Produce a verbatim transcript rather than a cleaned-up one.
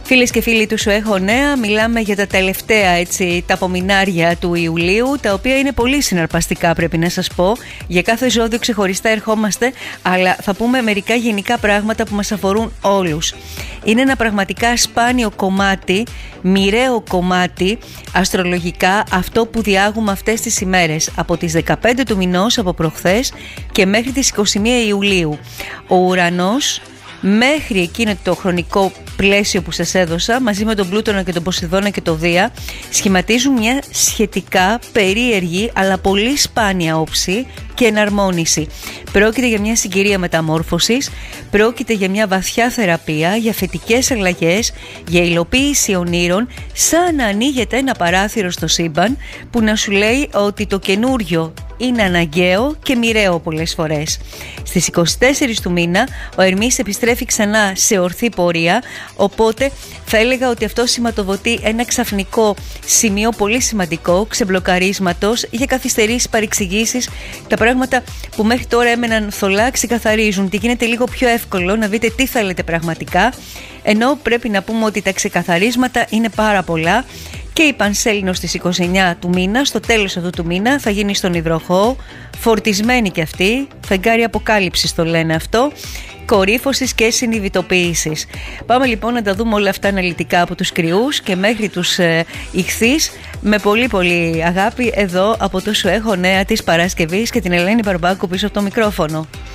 Φίλες και φίλοι του Σου Έχω Νέα, μιλάμε για τα τελευταία έτσι, τα απομεινάρια του Ιουλίου, τα οποία είναι πολύ συναρπαστικά, πρέπει να σας πω. Για κάθε ζώδιο ξεχωριστά ερχόμαστε, αλλά θα πούμε μερικά γενικά πράγματα που μας αφορούν όλους. Είναι ένα πραγματικά σπάνιο κομμάτι, μοιραίο κομμάτι, αστρολογικά, αυτό που διάγουμε αυτές τις ημέρες, από τις δεκαπέντε του μηνός, από προχθές, και μέχρι τις είκοσι μία Ιουλίου. Ο ουρανός, μέχρι εκείνο το χρονικό πλαίσιο που σας έδωσα, μαζί με τον Πλούτονα και τον Ποσειδώνα και το Δία, σχηματίζουν μια σχετικά περίεργη αλλά πολύ σπάνια όψη και εναρμόνιση. Πρόκειται για μια συγκυρία μεταμόρφωσης, πρόκειται για μια βαθιά θεραπεία, για θετικές αλλαγές, για υλοποίηση ονείρων, σαν να ανοίγεται ένα παράθυρο στο σύμπαν που να σου λέει ότι το καινούριο είναι αναγκαίο και μοιραίο πολλές φορές. Στις είκοσι τέσσερις του μήνα ο Ερμής επιστρέφει ξανά σε ορθή πορεία, οπότε θα έλεγα ότι αυτό σηματοδοτεί ένα ξαφνικό σημείο πολύ σημαντικό ξεμπλοκαρίσματος για καθυστερήσεις, παρεξηγήσεις. Τα πράγματα που μέχρι τώρα έμεναν θολά ξεκαθαρίζουν και γίνεται λίγο πιο εύκολο να δείτε τι θέλετε πραγματικά, ενώ πρέπει να πούμε ότι τα ξεκαθαρίσματα είναι πάρα πολλά. Και η Πανσέλινος στις είκοσι εννέα του μήνα, στο τέλος αυτού του μήνα, θα γίνει στον υδροχόο, φορτισμένη κι αυτή, φεγγάρι αποκάλυψης το λένε αυτό, κορύφωσης και συνειδητοποίησης. Πάμε λοιπόν να τα δούμε όλα αυτά αναλυτικά, από τους κρυούς και μέχρι τους ε, ιχθύς, με πολύ πολύ αγάπη εδώ από το Σου Έχω Νέα της Παρασκευής και την Ελένη Μπαρμπάκου πίσω από το μικρόφωνο.